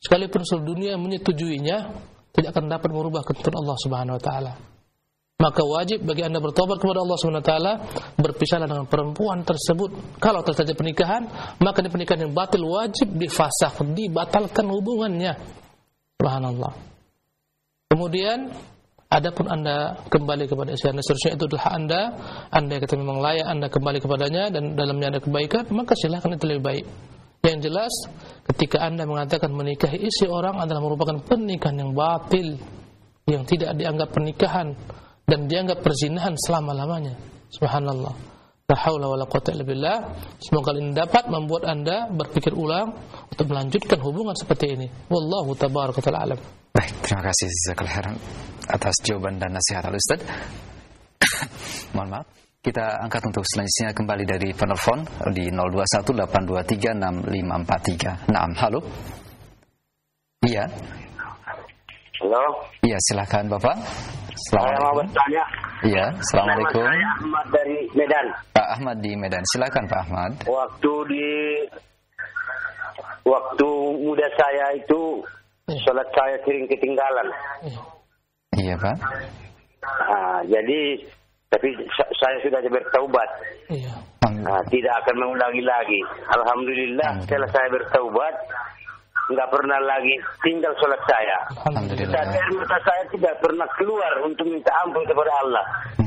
sekalipun seluruh dunia menyetujuinya, tidak akan dapat merubah ketentuan Allah Subhanahu wa taala. Maka wajib bagi Anda bertobat kepada Allah Subhanahu wa taala, berpisahlah dengan perempuan tersebut. Kalau terjadi pernikahan, maka di pernikahan yang batil wajib difasakh, dibatalkan hubungannya. Subhanallah. Kemudian adapun Anda kembali kepada istri Anda, seterusnya itu adalah Anda yang kata memang layak Anda kembali kepadanya dan dalamnya ada kebaikan, maka silakan, itu lebih baik. Yang jelas, ketika Anda mengatakan menikahi istri orang adalah merupakan pernikahan yang batil, yang tidak dianggap pernikahan dan dianggap perzinahan selama-lamanya. Subhanallah. La haula wala quwwata illa billah. Semoga ini dapat membuat Anda berpikir ulang untuk melanjutkan hubungan seperti ini. Wallahu tabaraka ta'ala alam. Baik, terima kasih jazakallahu khairan atas jawaban dan nasihat Al-Ustaz. Mohon maaf, kita angkat untuk selanjutnya kembali dari penelpon di 0218236543. Naam, halo. Iya. Halo. Iya, silakan Bapak. Saya mau bertanya. Iya, assalamualaikum. Saya Ahmad dari Medan. Pak Ahmad di Medan, silakan Pak Ahmad. Waktu muda saya itu sholat saya sering ketinggalan. Iya Pak. Nah, jadi tapi saya sudah bertaubat. Iya. Tidak akan mengulangi lagi. Alhamdulillah, setelah saya bertaubat, nggak pernah lagi tinggal sholat saya. Alhamdulillah. Dan air mata saya tidak pernah keluar untuk minta ampun kepada Allah.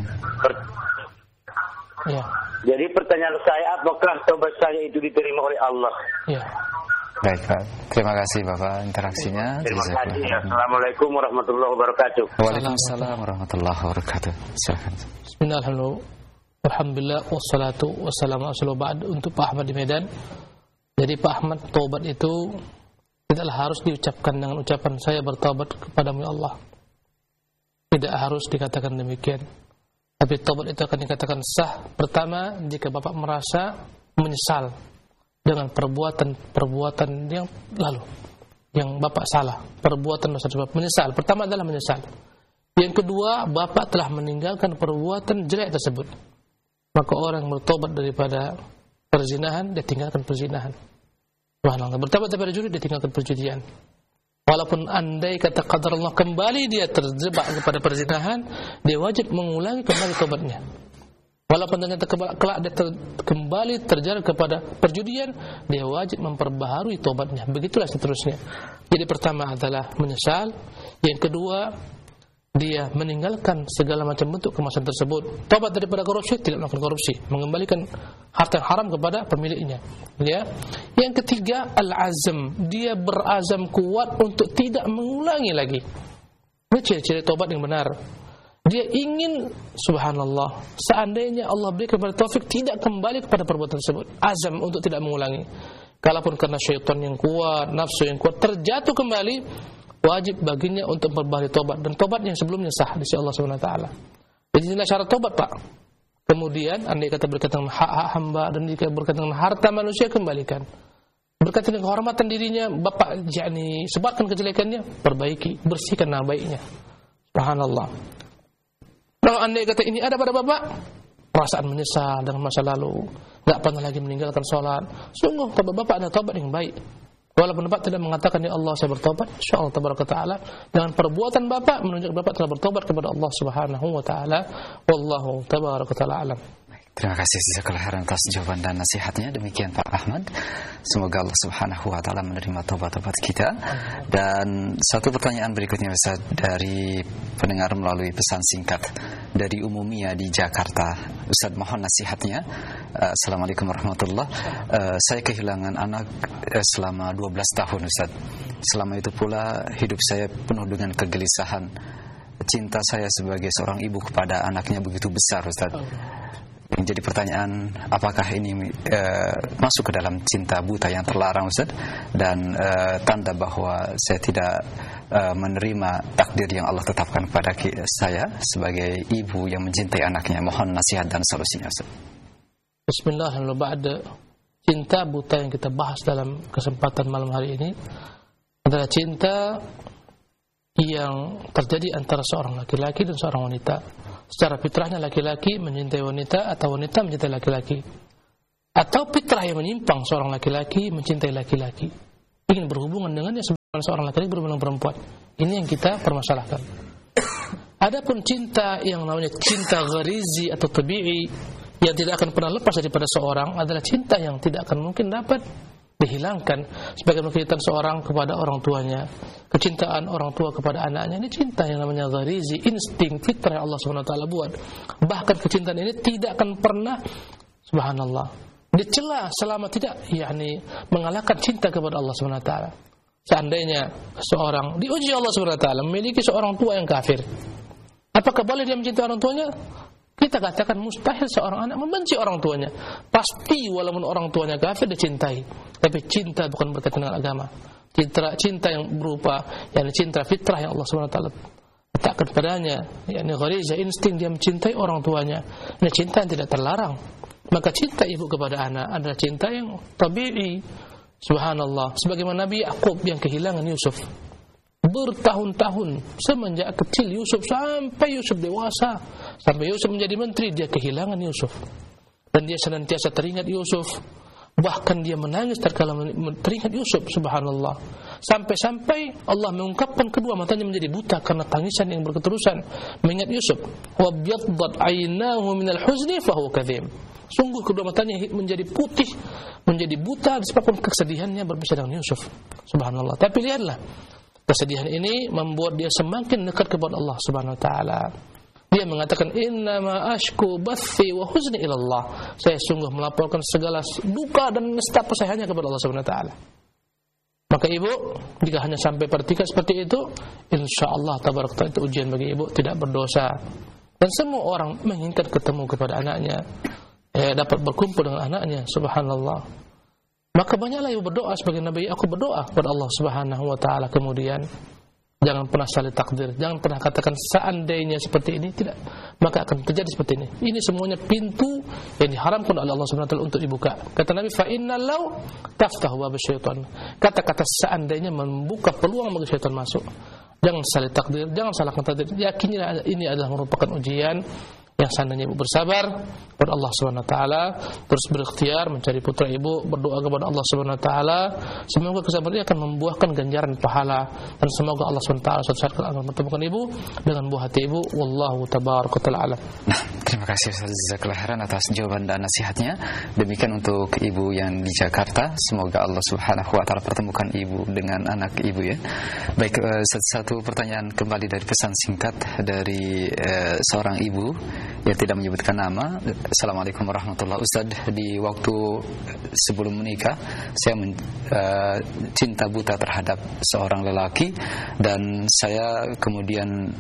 Ya. Jadi pertanyaan saya, apakah taubat saya itu diterima oleh Allah? Ya. Baik Pak, terima kasih Bapak interaksinya. Terima kasih. Assalamualaikum warahmatullahi wabarakatuh. Waalaikumsalam warahmatullahi wabarakatuh. Silakan. Bismillahirrahmanirrahim. Alhamdulillah wassalatu wassalamu ala rasulillah ba'd. Untuk Pak Ahmad di Medan. Jadi Pak Ahmad, taubat itu tidaklah harus diucapkan dengan ucapan saya bertaubat kepadamu ya Allah. Tidak harus dikatakan demikian. Tapi taubat itu akan dikatakan sah pertama jika Bapak merasa menyesal dengan perbuatan yang lalu, yang Bapak salah, perbuatan dosa tersebut, menyesal. Pertama adalah menyesal. Yang kedua, Bapak telah meninggalkan perbuatan jelek tersebut. Maka orang yang bertobat daripada perzinahan, dia tinggalkan perzinahan. Subhanallah. Bertobat daripada judi, dia tinggalkan perjudian. Walaupun andai kata qadar Allah kembali dia terjebak kepada perzinahan, dia wajib mengulangi kembali tobatnya. Walaupun ternyata kelak dia kembali terjerat kepada perjudian, dia wajib memperbaharui tobatnya. Begitulah seterusnya. Jadi pertama adalah menyesal. Yang kedua, dia meninggalkan segala macam bentuk kemaksiatan tersebut. Tobat daripada korupsi, tidak melakukan korupsi, mengembalikan harta yang haram kepada pemiliknya. Ya. Yang ketiga, al-azm. Dia berazam kuat untuk tidak mengulangi lagi. Ini ciri-ciri tobat yang benar. Dia ingin, subhanallah, seandainya Allah beri kepada taufik tidak kembali kepada perbuatan tersebut. Azam untuk tidak mengulangi. Kalaupun karena syaitan yang kuat, nafsu yang kuat, terjatuh kembali, wajib baginya untuk memperbaharui tobat. Dan tobat yang sebelumnya sah di sisi Allah SWT. Jadi inilah syarat tobat Pak. Kemudian andai kata berkaitan dengan hak-hak hamba dan jika berkaitan dengan harta manusia, kembalikan. Berkaitan dengan kehormatan dirinya, Bapak sebarkan kejelekannya, perbaiki, bersihkan nama baiknya. Subhanallah. Kalau andai kata ini ada pada Bapak, perasaan menyesal dengan masa lalu, nggak pernah lagi meninggalkan sholat, sungguh tobat Bapak ada tobat yang baik. Walaupun Bapak tidak mengatakan ya Allah saya bertobat, insyaallah tabaraka taala dengan perbuatan Bapak menunjukkan Bapak telah bertobat kepada Allah Subhanahu wa taala. Wallahu tabaraka taala alam. Terima kasih jazakallahu khairan atas jawaban dan nasihatnya. Demikian Pak Ahmad. Semoga Allah Subhanahu wa taala menerima taubat-taubat kita. Dan satu pertanyaan berikutnya Ustaz dari pendengar melalui pesan singkat dari Umumia di Jakarta. Ustaz, mohon nasihatnya. Assalamualaikum warahmatullahi wabarakatuh. Saya kehilangan anak selama 12 tahun Ustaz. Selama itu pula hidup saya penuh dengan kegelisahan. Cinta saya sebagai seorang ibu kepada anaknya begitu besar Ustaz. Yang jadi pertanyaan, apakah ini masuk ke dalam cinta buta yang terlarang Ustaz, dan tanda bahwa saya tidak menerima takdir yang Allah tetapkan kepada saya sebagai ibu yang mencintai anaknya. Mohon nasihat dan solusinya Ustaz. Bismillahirrahmanirrahim. Cinta buta yang kita bahas dalam kesempatan malam hari ini adalah cinta yang terjadi antara seorang laki-laki dan seorang wanita. Secara fitrahnya laki-laki mencintai wanita atau wanita mencintai laki-laki, atau fitrah yang menyimpang seorang laki-laki mencintai laki-laki, ingin berhubungan dengannya seorang laki-laki berbanding perempuan. Ini yang kita permasalahkan. Adapun cinta yang namanya cinta gharizi atau tabi'i yang tidak akan pernah lepas daripada seorang adalah cinta yang tidak akan mungkin dapat dihilangkan. Sebagaimana kecintaan seorang kepada orang tuanya, kecintaan orang tua kepada anaknya, ini cinta yang namanya gharizi, insting, fitrah yang Allah SWT buat. Bahkan kecintaan ini tidak akan pernah, subhanallah, dicela selama tidak mengalahkan cinta kepada Allah SWT. Seandainya seorang diuji Allah SWT memiliki seorang tua yang kafir, apakah boleh dia mencintai orang tuanya? Kita katakan mustahil seorang anak membenci orang tuanya. Pasti walaupun orang tuanya kafir dicintai. Tapi cinta bukan berkaitan dengan agama. Cinta yang berupa cinta fitrah yang Allah SWT letakkan padanya, ghariza, insting dia mencintai orang tuanya. Ini cinta yang tidak terlarang. Maka cinta ibu kepada anak adalah cinta yang tabi'i. Subhanallah. Sebagaimana Nabi Ya'qub yang kehilangan Yusuf. Bertahun-tahun semenjak kecil Yusuf sampai Yusuf dewasa, sampai Yusuf menjadi menteri, dia kehilangan Yusuf dan dia senantiasa teringat Yusuf, bahkan dia menangis tatkala teringat Yusuf. Subhanallah. Sampai-sampai Allah mengungkapkan kedua matanya menjadi buta karena tangisan yang berketerusan mengingat Yusuf. Wa biyaddat 'ainahu minal huzni fa huwa kadhim. Sungguh kedua matanya menjadi putih, menjadi buta disebabkan kesedihannya berpisah dengan Yusuf. Subhanallah. Tapi lihatlah, kesedihan ini membuat dia semakin dekat kepada Allah Subhanahu wa taala. Dia mengatakan, "Innama ashku bathi wa huzni ila Allah." Saya sungguh melaporkan segala duka dan nesta saya hanya kepada Allah Subhanahu wa taala. Maka ibu, jika hanya sampai pada tingkat seperti itu, insyaallah tabaraka itu ujian bagi ibu, tidak berdosa. Dan semua orang menginginkan ketemu kepada anaknya, dapat berkumpul dengan anaknya. Subhanallah. Maka banyaklah ibu berdoa sebagai Nabi. Aku berdoa kepada Allah Subhanahu wa taala. Kemudian jangan pernah salih takdir, jangan pernah katakan seandainya seperti ini, tidak, maka akan terjadi seperti ini. Ini semuanya pintu yang diharamkan oleh Allah Subhanahu wa taala untuk dibuka. Kata Nabi, fa innal law taftahu bab syaitan. Kata-kata seandainya membuka peluang bagi syaitan masuk. Jangan salih takdir, jangan salahkan takdir. Yakinilah ini adalah merupakan ujian yang seandainya ibu bersabar kepada Allah Subhanahu wa taala, terus berikhtiar mencari putra ibu, berdoa kepada Allah Subhanahu wa taala, semoga kesabaran akan membuahkan ganjaran pahala, dan semoga Allah Subhanahu wa taala suatu saat akan mempertemukan ibu dengan buah hati ibu. Wallahu tabaraka taala. Nah, terima kasih Ustaz Jazakallahu khairan atas jawaban dan nasihatnya. Demikian untuk ibu yang di Jakarta, semoga Allah Subhanahu wa taala pertemukan ibu dengan anak ibu ya. Baik, satu pertanyaan kembali dari pesan singkat dari seorang ibu yang tidak menyebutkan nama. Assalamualaikum warahmatullahi wabarakatuh. Di waktu sebelum menikah, saya cinta buta terhadap seorang lelaki, dan saya kemudian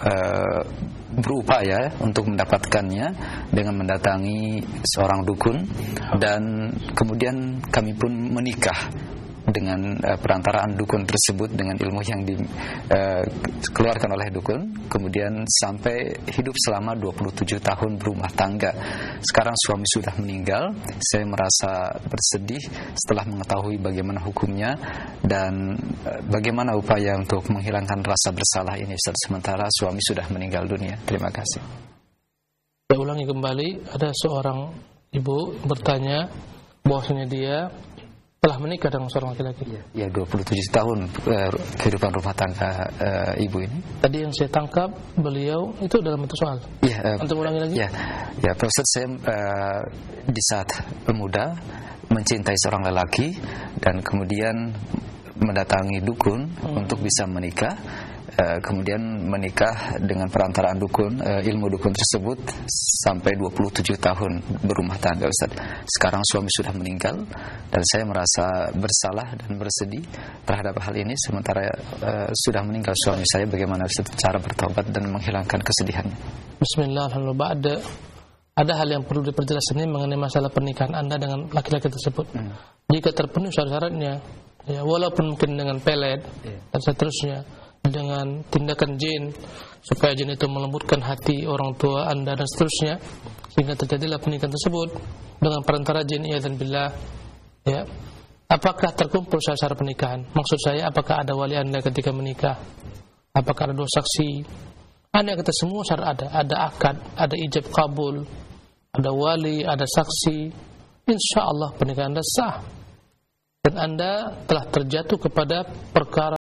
berupaya untuk mendapatkannya dengan mendatangi seorang dukun, dan kemudian kami pun menikah dengan perantaraan dukun tersebut, dengan ilmu yang dikeluarkan oleh dukun, kemudian sampai hidup selama 27 tahun berumah tangga. Sekarang suami sudah meninggal, saya merasa bersedih setelah mengetahui bagaimana hukumnya dan bagaimana upaya untuk menghilangkan rasa bersalah ini, sementara suami sudah meninggal dunia. Terima kasih. Saya ulangi kembali, ada seorang ibu bertanya bahwasanya dia telah menikah dengan seorang laki-laki. Ya, 27 tahun kehidupan rumah tangga ibu ini. Tadi yang saya tangkap beliau itu dalam bentuk soal. Ya, untuk ulangi lagi. Ya, Pak Ustaz, saya di saat pemuda mencintai seorang lelaki dan kemudian mendatangi dukun untuk bisa menikah. Kemudian menikah dengan perantaraan dukun, ilmu dukun tersebut sampai 27 tahun berumah tangga, Ustaz. Sekarang suami sudah meninggal dan saya merasa bersalah dan bersedih terhadap hal ini, sementara sudah meninggal suami saya. Bagaimana Ustaz cara bertobat dan menghilangkan kesedihannya? Bismillah, alhamdulillah. Ada hal yang perlu diperjelas ini mengenai masalah pernikahan Anda dengan laki-laki tersebut. Jika terpenuhi syarat-syaratnya, ya, walaupun mungkin dengan pelet dan seterusnya, dengan tindakan jin supaya jin itu melembutkan hati orang tua Anda dan seterusnya, sehingga terjadilah pernikahan tersebut dengan perantara jin, iyadzan billah, ya. Apakah terkumpul syarat pernikahan? Maksud saya, apakah ada wali Anda ketika menikah? Apakah ada 2 saksi? Anda kata semua syarat ada akad, ada ijab kabul, ada wali, ada saksi. Insya Allah pernikahan Anda sah dan Anda telah terjatuh kepada perkara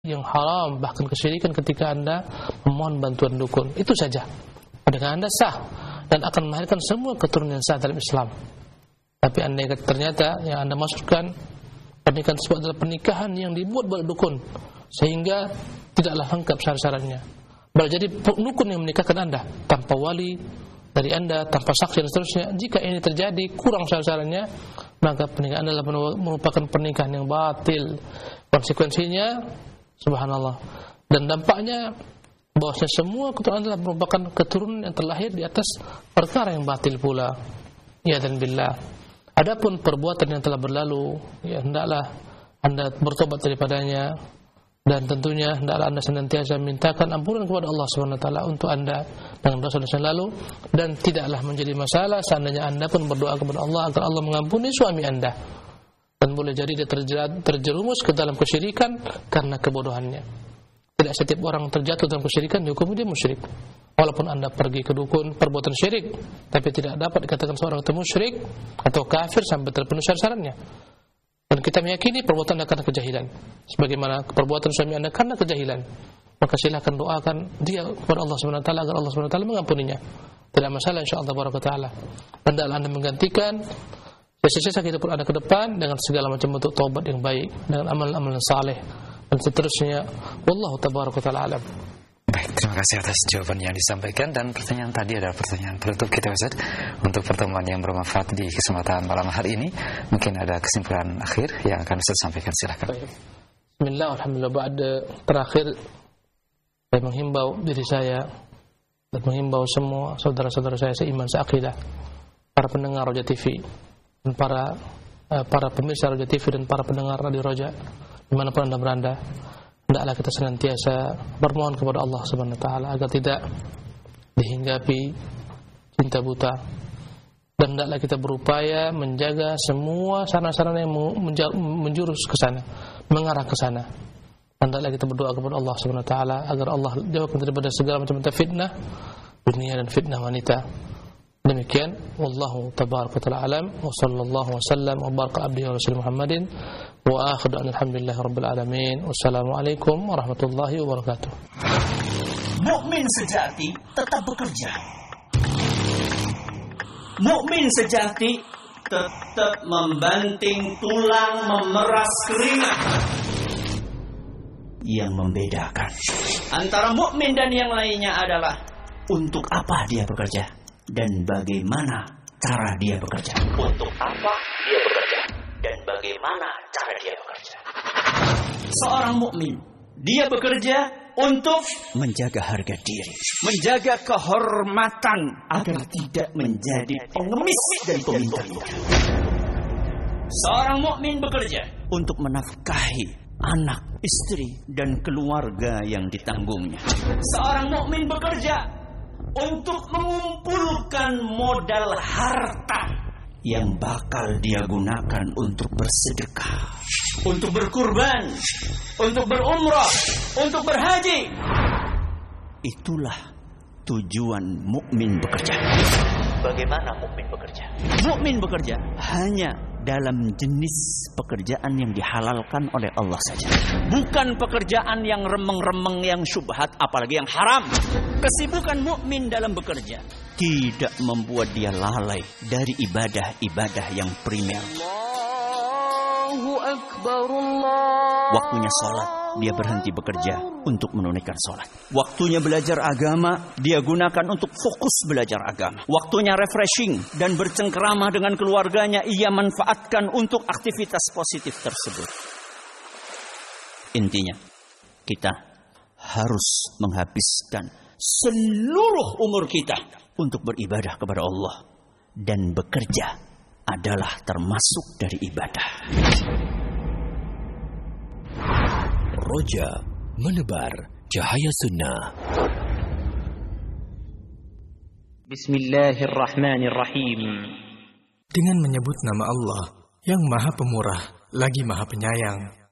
yang haram, bahkan kesyirikan ketika Anda memohon bantuan dukun. Itu saja. Dengan Anda sah dan akan melahirkan semua keturunan yang sah dalam Islam. Tapi Anda ternyata yang Anda masukkan pernikahan tersebut adalah pernikahan yang dibuat oleh dukun, sehingga tidaklah lengkap syarat-syaratnya. Boleh jadi dukun yang menikahkan Anda tanpa wali dari Anda, tanpa saksi dan seterusnya. Jika ini terjadi kurang syarat-syaratnya, maka pernikahan Anda adalah merupakan pernikahan yang batil. Konsekuensinya, subhanallah, dan dampaknya bahwasanya semua keturunan adalah merupakan keturunan yang terlahir di atas perkara yang batil pula. Ya dan billah. Adapun perbuatan yang telah berlalu, ya hendaklah Anda bertobat daripadanya, dan tentunya hendaklah Anda senantiasa mintakan ampunan kepada Allah Subhanahu wa taala untuk Anda dengan dosa-dosa yang lalu, dan tidaklah menjadi masalah seandainya Anda pun berdoa kepada Allah agar Allah mengampuni suami Anda. Dan boleh jadi dia terjerumus ke dalam kesyirikan karena kebodohannya. Tidak setiap orang terjatuh dalam kesyirikan dihukumi dia musyrik. Walaupun Anda pergi ke dukun perbuatan syirik, tapi tidak dapat dikatakan seorang itu musyrik atau kafir sampai terpenuhi syarat-syaratnya. Dan kita meyakini perbuatan Anda karena kejahilan, sebagaimana perbuatan suami Anda karena kejahilan. Maka silakan doakan dia kepada Allah Subhanahu wa taala agar Allah Subhanahu wa taala mengampuninya. Tidak masalah insyaallah baraka taala. Hendaklah Anda menggantikan sisa-sisa kehidupan Anda ke depan dengan segala macam bentuk taubat yang baik, dengan amalan-amalan saleh dan seterusnya. Wallahu tabaraka taala alam. Baik, terima kasih atas jawaban yang disampaikan. Dan pertanyaan tadi adalah pertanyaan penutup kita, Ustaz, untuk pertemuan yang bermanfaat di kesempatan malam hari ini. Mungkin ada kesimpulan akhir yang akan Ustaz sampaikan, silakan. Bismillah, alhamdulillah. Terakhir saya menghimbau diri saya dan menghimbau semua saudara-saudara saya seiman seakidah, para pendengar Roja TV dan para pemirsa Roja TV dan para pendengar Radio Roja dimanapun Anda berada, hendaklah kita senantiasa bermohon kepada Allah Subhanahu wa taala agar tidak dihinggapi cinta buta, dan hendaklah kita berupaya menjaga semua sarana-sarana yang menjurus ke sana, mengarah ke sana. Hendaklah kita berdoa kepada Allah Subhanahu wa taala agar Allah jauhkan daripada segala macam fitnah dunia dan fitnah wanita. Demikian, wallahu tabaraka taala alam, wa sallallahu wasallam wa baraka abdihi wa rasul Muhammadin wa akhiru alhamdulillahi rabbil alamin. Wassalamualaikum warahmatullahi wabarakatuh. Mukmin sejati tetap bekerja. Mukmin sejati tetap membanting tulang, memeras keringat. Yang membedakan antara mukmin dan yang lainnya adalah untuk apa dia bekerja dan bagaimana cara dia bekerja. Untuk apa dia bekerja dan bagaimana cara dia bekerja. Seorang mukmin, dia bekerja untuk menjaga harga diri, menjaga kehormatan agar tidak menjadi pengemis dan peminta-minta. Seorang mukmin bekerja untuk menafkahi anak, istri, dan keluarga yang ditanggungnya. Seorang mukmin bekerja untuk mengumpulkan modal harta yang bakal dia gunakan untuk bersedekah, untuk berkurban, untuk berumrah, untuk berhaji. Itulah tujuan mukmin bekerja. Bagaimana mukmin bekerja? Mukmin bekerja hanya dalam jenis pekerjaan yang dihalalkan oleh Allah saja. Bukan pekerjaan yang remeng-remeng, yang syubhat, apalagi yang haram. Kesibukan mukmin dalam bekerja tidak membuat dia lalai dari ibadah-ibadah yang primer. Allahu Akbar, Allah. Waktunya sholat, dia berhenti bekerja untuk menunaikan sholat. Waktunya belajar agama, dia gunakan untuk fokus belajar agama. Waktunya refreshing dan bercengkerama dengan keluarganya, ia manfaatkan untuk aktivitas positif tersebut. Intinya, kita harus menghabiskan seluruh umur kita untuk beribadah kepada Allah. Dan bekerja adalah termasuk dari ibadah. Roja menebar cahaya sunnah. Bismillahirrahmanirrahim. Dengan menyebut nama Allah yang Maha Pemurah lagi Maha Penyayang.